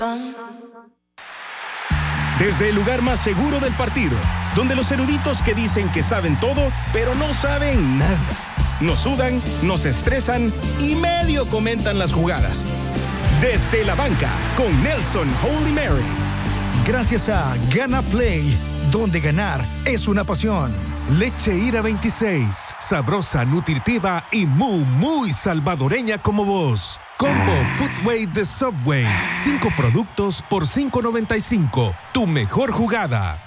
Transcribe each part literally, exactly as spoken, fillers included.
Desde el lugar más seguro del partido, donde los eruditos que dicen que saben todo, pero no saben nada. Nos sudan, nos estresan y medio comentan las jugadas. Desde la banca, con Nelson Holy Mary. Gracias a Gana Play, donde ganar es una pasión. Leche Ira veintiséis, sabrosa, nutritiva y muy, muy salvadoreña como vos. Combo Footway de Subway. Cinco productos por cinco noventa y cinco. Tu mejor jugada.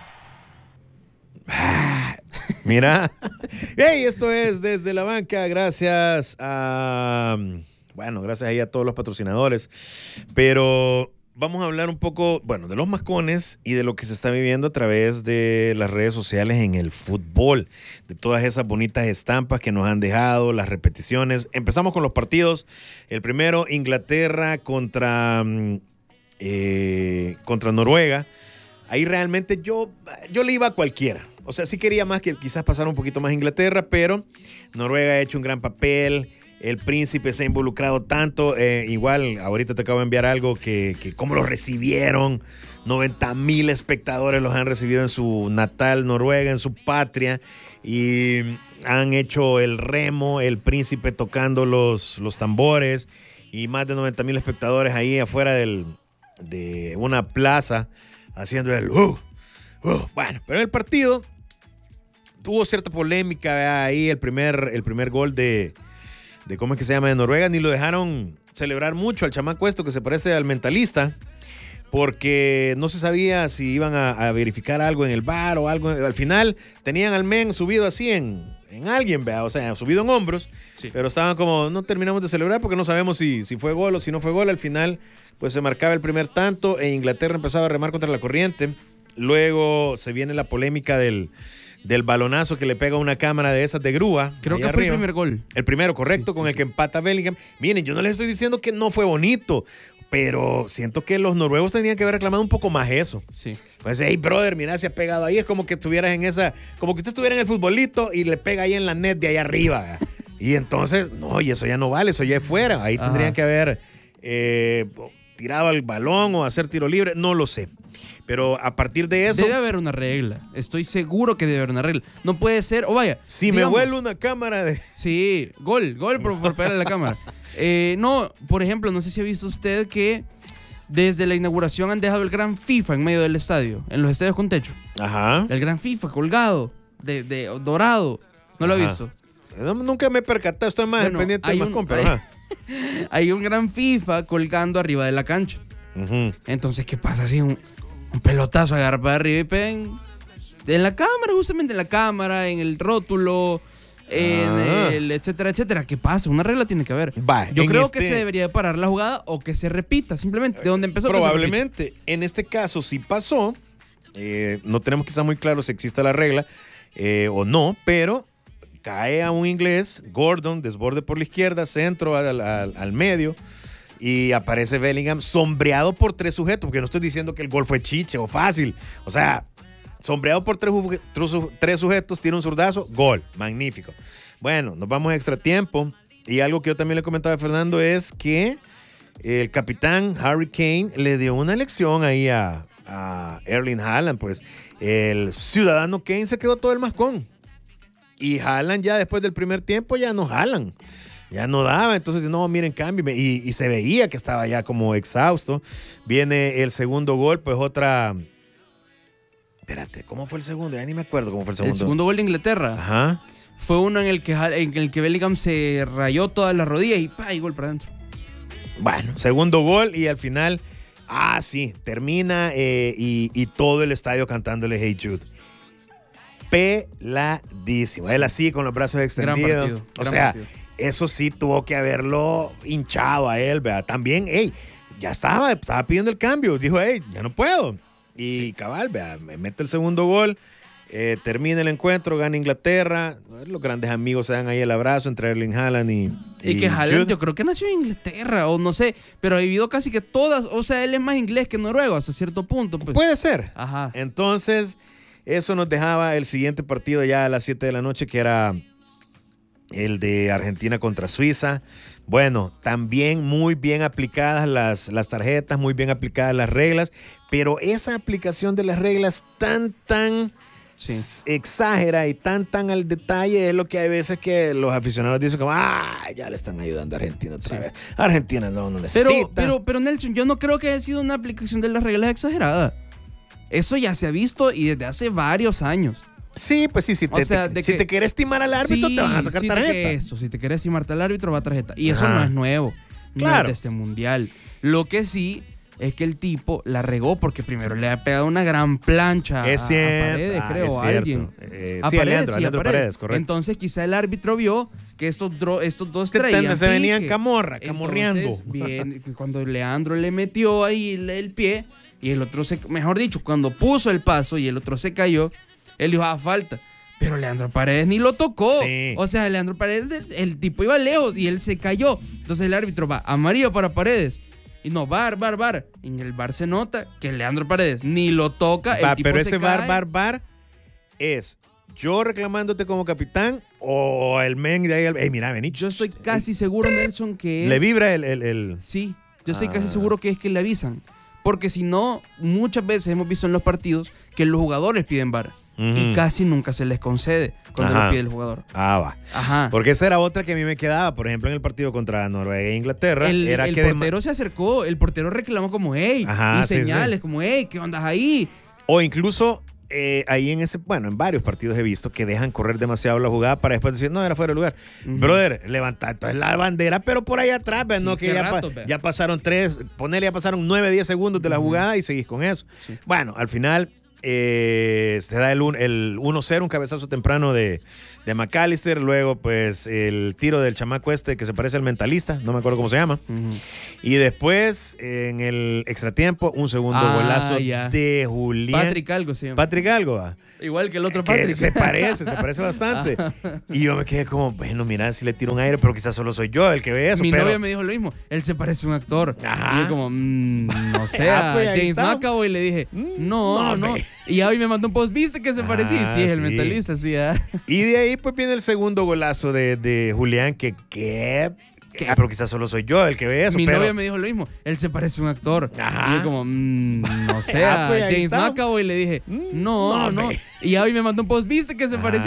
Mira. Hey, esto es Desde la Banca. Gracias a... Bueno, gracias ahí a todos los patrocinadores. Pero vamos a hablar un poco, bueno, de los mascones y de lo que se está viviendo a través de las redes sociales en el fútbol. De todas esas bonitas estampas que nos han dejado, las repeticiones. Empezamos con los partidos. El primero, Inglaterra contra, eh, contra Noruega. Ahí realmente yo, yo le iba a cualquiera. O sea, sí quería más que quizás pasar un poquito más Inglaterra, pero Noruega ha hecho un gran papel. El príncipe se ha involucrado tanto. Eh, igual, ahorita te acabo de enviar algo que, que cómo lo recibieron. noventa mil espectadores los han recibido en su natal Noruega, en su patria. Y han hecho el remo, el príncipe tocando los, los tambores. Y más de noventa mil espectadores ahí afuera del, de una plaza haciendo el... Uh, uh. Bueno, pero el partido tuvo cierta polémica, ¿verdad? Ahí el primer, el primer gol de... de cómo es que se llama de Noruega, ni lo dejaron celebrar mucho al chamaco esto que se parece al Mentalista, porque no se sabía si iban a, a verificar algo en el V A R o algo. Al final tenían al men subido así en, en alguien, ¿vea? O sea, subido en hombros, sí. Pero estaban como, no terminamos de celebrar porque no sabemos si, si fue gol o si no fue gol. Al final, pues se marcaba el primer tanto e Inglaterra empezaba a remar contra la corriente. Luego se viene la polémica del... del balonazo que le pega una cámara de esas de grúa. Creo que arriba. Fue el primer gol. El primero, correcto, sí, con sí, el sí. que empata Bellingham. Miren, yo no les estoy diciendo que no fue bonito, pero siento que los noruegos tenían que haber reclamado un poco más eso. Sí. Pues, hey, brother, mira, se ha pegado ahí. Es como que estuvieras en esa, como que usted estuviera en el futbolito y le pega ahí en la net de allá arriba. Y entonces, no, y eso ya no vale, eso ya es fuera. Ahí Ajá. tendrían que haber eh, tirado al balón o hacer tiro libre, no lo sé. Pero a partir de eso... Debe haber una regla. Estoy seguro que debe haber una regla. No puede ser... O oh, vaya... Si digamos, me vuelve una cámara de... Sí, gol. Gol por, por pegarle a la cámara. Eh, no, por ejemplo, no sé si ha visto usted que desde la inauguración han dejado el gran FIFA en medio del estadio. En los estadios con techo. Ajá. El gran FIFA colgado. De, de dorado. ¿No Ajá. lo ha visto? No, nunca me he percatado. Estoy más bueno, pendiente de Mascón, pero... Hay, hay un gran FIFA colgando arriba de la cancha. Uh-huh. Entonces, ¿qué pasa si un... Un pelotazo agarra para arriba y pen en la cámara, justamente en la cámara, en el rótulo, en ah. el etcétera, etcétera. ¿Qué pasa? Una regla tiene que haber. Va, Yo creo este... que se debería parar la jugada o que se repita, simplemente, de donde empezó. Probablemente. En este caso, si pasó, eh, no tenemos quizá muy claro si existe la regla eh, o no, pero cae a un inglés, Gordon, desborde por la izquierda, centro al, al, al medio. Y aparece Bellingham sombreado por tres sujetos, porque no estoy diciendo que el gol fue chiche o fácil. O sea, sombreado por tres, tres sujetos, tiene un zurdazo, gol, magnífico. Bueno, nos vamos a extra tiempo. Y algo que yo también le comentaba a Fernando es que el capitán Harry Kane le dio una lección ahí a, a Erling Haaland. Pues el ciudadano Kane se quedó todo el mascón. Y Haaland ya después del primer tiempo ya no Haaland. Ya no daba, entonces no, miren, cámbiame. Y, y se veía que estaba ya como exhausto. Viene el segundo gol, pues otra... Espérate, ¿cómo fue el segundo? Ya ni me acuerdo cómo fue el segundo. El segundo gol de Inglaterra. Ajá. Fue uno en el que, en el que Bellingham se rayó todas las rodillas y ¡pa! Y gol para adentro. Bueno, segundo gol y al final... Ah, sí, termina eh, y, y todo el estadio cantándole Hey Jude. Peladísimo. Sí. Él así con los brazos extendidos. Gran partido, o gran sea... partido. Eso sí tuvo que haberlo hinchado a él, ¿verdad? También, hey, ya estaba, estaba pidiendo el cambio. Dijo, hey, ya no puedo. Y sí. cabal, ¿verdad? Me mete el segundo gol, eh, termina el encuentro, gana Inglaterra. Los grandes amigos se dan ahí el abrazo entre Erling Haaland y... Y, y que Haaland, yo creo que nació en Inglaterra, o no sé, pero ha vivido casi que todas, o sea, él es más inglés que noruego hasta cierto punto. Pues. Puede ser. Ajá. Entonces, eso nos dejaba el siguiente partido ya a las siete de la noche, que era... el de Argentina contra Suiza. Bueno, también muy bien aplicadas las, las tarjetas, muy bien aplicadas las reglas, pero esa aplicación de las reglas tan, tan sí. exagera y tan, tan al detalle es lo que hay veces que los aficionados dicen como, ah, ya le están ayudando a Argentina otra sí. vez. Argentina no, no necesita. Pero, pero, pero Nelson, yo no creo que haya sido una aplicación de las reglas exagerada. Eso ya se ha visto y desde hace varios años. Sí, pues sí, si te, o sea, te, si que, te quieres estimar al árbitro, sí, te van a sacar sí tarjeta. Te, eso, si te quieres estimarte al árbitro, va a tarjeta. Y eso Ajá. no es nuevo. Claro. No es de este mundial. Lo que sí es que el tipo la regó porque primero le ha pegado una gran plancha es a, cierto. a Paredes, ah, creo, es a alguien. Eh, a sí, Paredes, Alejandro, sí, Alejandro a Paredes. Paredes, correcto. Entonces quizá el árbitro vio que estos, dro, estos dos Te, traían te, se pique. venían camorra, camorreando. Entonces, bien, cuando Leandro le metió ahí el, el pie y el otro se, mejor dicho, cuando puso el paso y el otro se cayó, él dijo, ah, falta. Pero Leandro Paredes ni lo tocó. Sí. O sea, Leandro Paredes, el tipo iba lejos y él se cayó. Entonces el árbitro va, amarillo para Paredes. Y no, bar, bar, bar. Y en el bar se nota que Leandro Paredes ni lo toca. Va, el tipo pero se ese cae. bar, bar, bar es yo reclamándote como capitán o el men de ahí. Hey, mira, vení. Yo estoy casi seguro, Nelson, que es... Le vibra el... el, el... Sí, yo estoy ah. casi seguro que es que le avisan. Porque si no, muchas veces hemos visto en los partidos que los jugadores piden bar. Uh-huh. Y casi nunca se les concede cuando Ajá. lo pide el jugador. Ah, va. Ajá. Porque esa era otra que a mí me quedaba. Por ejemplo, en el partido contra Noruega e Inglaterra. El, era el que portero de... se acercó, el portero reclamó como, hey, Ajá, y sí, señales sí. como, hey, ¿qué onda ahí? O incluso eh, ahí en ese, bueno, en varios partidos he visto que dejan correr demasiado la jugada para después decir, no, era fuera de lugar. Uh-huh. Brother, levanta entonces la bandera, pero por ahí atrás, ¿ves? Sí, no que ya, rato, pa, ya pasaron tres, ponele, ya pasaron nueve, diez segundos de la uh-huh. jugada y seguís con eso. Sí. Bueno, al final... Eh, se da el, un, el uno cero, un cabezazo temprano de, de McAllister, luego pues el tiro del chamaco este que se parece al Mentalista, no me acuerdo cómo se llama, uh-huh. y después en el extratiempo un segundo ah, golazo ya. de Julián Patrick Algo se llama. Patrick Algo, ¿va? Igual que el otro Patrick. Que se parece, se parece bastante. Y yo me quedé como, bueno, mira, si le tiro un aire, pero quizás solo soy yo el que ve eso. Mi pero... novia me dijo lo mismo, él se parece a un actor. Ajá. Y yo como, mmm, no sé, ah, pues James McAvoy, le dije, no, no. no. Y hoy me mandó un post, ¿viste que se ah, parecía? Sí, es el sí. Mentalista, sí. ¿eh? Y de ahí pues viene el segundo golazo de, de Julián, que qué... ¿Qué? Ah, pero quizás solo soy yo el que ve eso. Mi pero... novia me dijo lo mismo. Él se parece a un actor. Ajá. Y yo como, mmm, no sé, ah, pues James McAvoy, le dije, no, no. no. Y hoy me mandó un post, ¿viste que se parecía?